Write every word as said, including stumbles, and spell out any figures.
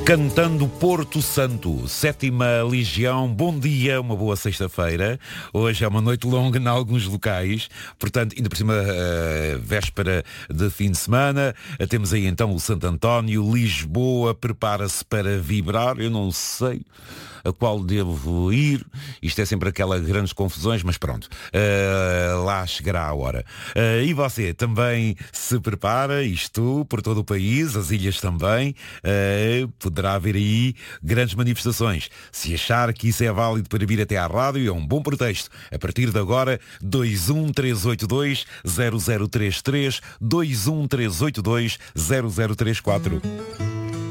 Cantando Porto Santo, sétima Legião, bom dia, uma boa sexta-feira. Hoje é uma noite longa em alguns locais, portanto, ainda por cima, uh, véspera de fim de semana. Uh, temos aí então o Santo António, Lisboa, prepara-se para vibrar, eu não sei a qual devo ir, isto é sempre aquelas grandes confusões, mas pronto, uh, lá chegará a hora. Uh, e você também se prepara, isto por todo o país, as ilhas também, uh, poderá haver aí grandes manifestações. Se achar que isso é válido para vir até à rádio, é um bom pretexto. A partir de agora, dois um três oito dois zero zero três três, dois um três oito dois zero zero três quatro.